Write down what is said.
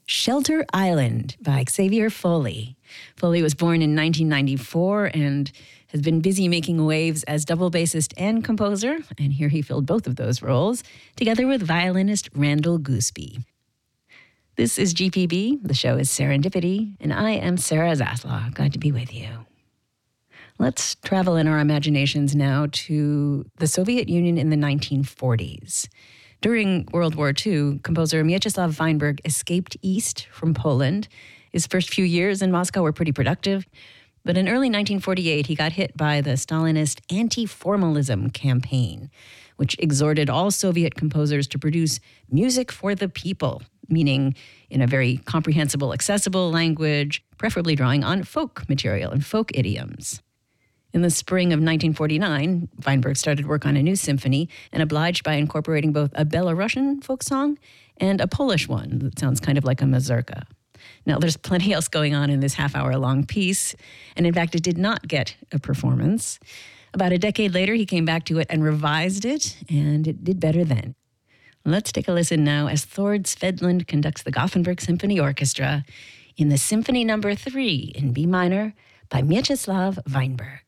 Shelter Island by Xavier Foley. Foley was born in 1994 and has been busy making waves as double bassist and composer, and here he filled both of those roles, together with violinist Randall Gooseby. This is GPB, the show is Serendipity, and I am Sarah Zaslow. Glad to be with you. Let's travel in our imaginations now to the Soviet Union in the 1940s. During World War II, composer Mieczyslaw Weinberg escaped east from Poland. His first few years in Moscow were pretty productive, but in early 1948, he got hit by the Stalinist anti-formalism campaign, which exhorted all Soviet composers to produce music for the people, meaning in a very comprehensible, accessible language, preferably drawing on folk material and folk idioms. In the spring of 1949, Weinberg started work on a new symphony and obliged by incorporating both a Belarusian folk song and a Polish one that sounds kind of like a mazurka. Now, there's plenty else going on in this half-hour-long piece, and in fact, it did not get a performance. About a decade later, he came back to it and revised it, and it did better then. Let's take a listen now as Thord Svedlund conducts the Gothenburg Symphony Orchestra in the Symphony No. 3 in B minor by Mieczyslaw Weinberg.